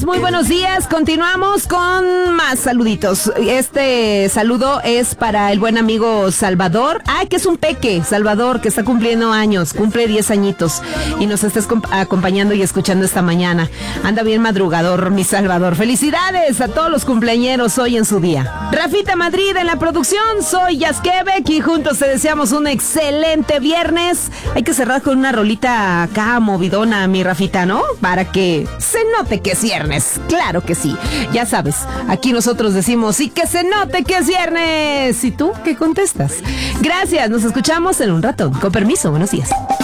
días, muy buenos días. Continuamos con más saluditos. Este saludo es para el buen amigo Salvador. Ay, que es un peque, Salvador, que está cumpliendo años, cumple 10 añitos y nos está acompañando y escuchando esta mañana. Anda bien madrugador, mi Salvador. Felicidades a todos los cumpleañeros hoy en su día. Rafita Madrid en la producción, soy Yaskevek y juntos te deseamos un excelente viernes. Hay que cerrar con una rolita acá movidona, mi Rafita, ¿no? Para que se note que es viernes. Claro que sí. Ya sabes, aquí nosotros decimos y que se note que es viernes. ¿Y tú qué contestas? Gracias, nos escuchamos en un rato. Con permiso, buenos días.